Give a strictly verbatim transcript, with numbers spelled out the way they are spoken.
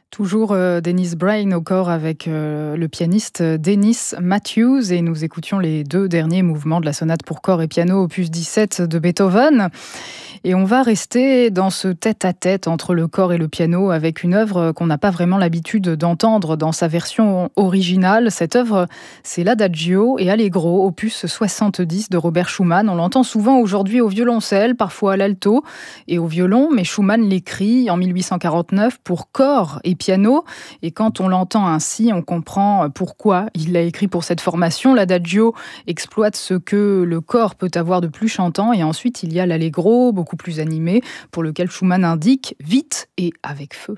Toujours euh, Dennis Brain au corps avec euh, le pianiste Dennis Matthews et nous écoutions les deux derniers mouvements de la sonate pour corps et piano opus dix-sept de Beethoven. Et on va rester dans ce tête-à-tête entre le corps et le piano avec une œuvre qu'on n'a pas vraiment l'habitude d'entendre dans sa version originale. Cette œuvre, c'est l'Adagio et Allegro, opus soixante-dix de Robert Schumann. On l'entend souvent aujourd'hui au violoncelle, parfois à l'alto et au violon, mais Schumann l'écrit en mille huit cent quarante-neuf pour corps et piano. Et quand on l'entend ainsi, on comprend pourquoi il l'a écrit pour cette formation. L'Adagio exploite ce que le corps peut avoir de plus chantant et ensuite il y a l'Allegro, beaucoup plus animé, pour lequel Schumann indique vite et avec feu.